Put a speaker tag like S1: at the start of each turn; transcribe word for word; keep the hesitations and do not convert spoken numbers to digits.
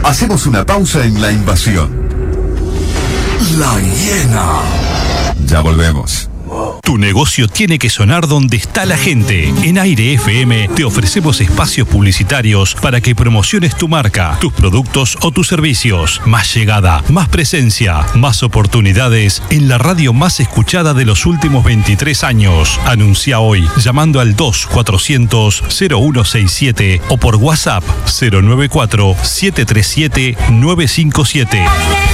S1: Hacemos una pausa en la invasión. La hiena. Ya volvemos.
S2: Tu negocio tiene que sonar donde está la gente. En Aire F M te ofrecemos espacios publicitarios para que promociones tu marca, tus productos o tus servicios. Más llegada, más presencia, más oportunidades en la radio más escuchada de los últimos veintitrés años. Anuncia hoy llamando al dos cuatrocientos cero uno sesenta y siete o por WhatsApp cero nueve cuatro siete tres siete nueve cinco siete.